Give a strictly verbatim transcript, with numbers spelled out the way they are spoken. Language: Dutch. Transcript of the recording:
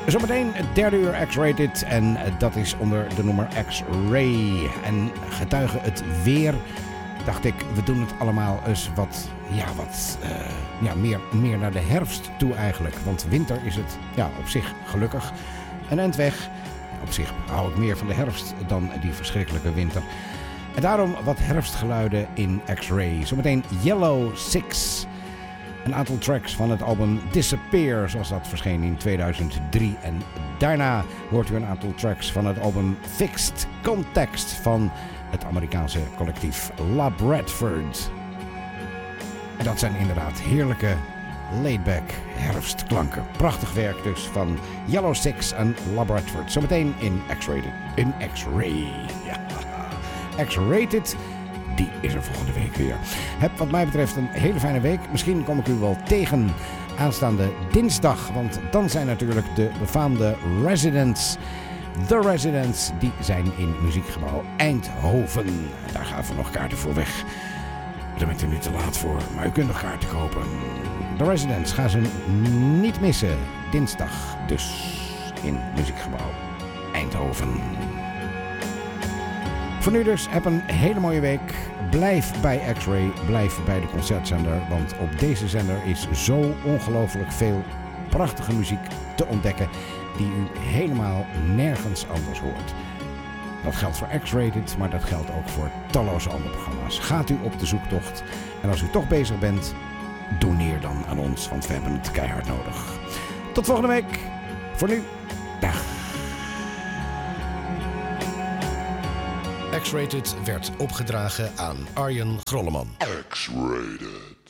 Zometeen het derde uur X-Rated en dat is onder de nummer X-Ray. En getuige het weer, dacht ik, we doen het allemaal eens wat, ja, wat uh, ja, meer, meer naar de herfst toe eigenlijk. Want winter is het ja, op zich gelukkig een eind weg. Op zich hou ik meer van de herfst dan die verschrikkelijke winter. En daarom wat herfstgeluiden in X-Ray. Zometeen Yellow Six. Een aantal tracks van het album Disappear, zoals dat verscheen in tweeduizend drie. En daarna hoort u een aantal tracks van het album Fixed Context van het Amerikaanse collectief La Bradford. En dat zijn inderdaad heerlijke laidback herfstklanken. Prachtig werk dus van Yellow Six en La Bradford. Zometeen in X-Rated. In X-Ray. Ja. X-Rated. Die is er volgende week weer. Heb wat mij betreft een hele fijne week. Misschien kom ik u wel tegen aanstaande dinsdag. Want dan zijn natuurlijk de befaamde Residents. The Residents, die zijn in Muziekgebouw Eindhoven. En daar gaan we nog kaarten voor weg. Daar bent u nu te laat voor, maar u kunt nog kaarten kopen. The Residents gaan ze niet missen. Dinsdag dus in Muziekgebouw Eindhoven. Voor nu dus, heb een hele mooie week. Blijf bij X-Ray, blijf bij de concertzender. Want op deze zender is zo ongelooflijk veel prachtige muziek te ontdekken die u helemaal nergens anders hoort. Dat geldt voor X-Rated, maar dat geldt ook voor talloze andere programma's. Gaat u op de zoektocht en als u toch bezig bent, doneer dan aan ons, want we hebben het keihard nodig. Tot volgende week. Voor nu, dag. X-Rated werd opgedragen aan Arjen Grolleman. X-Rated.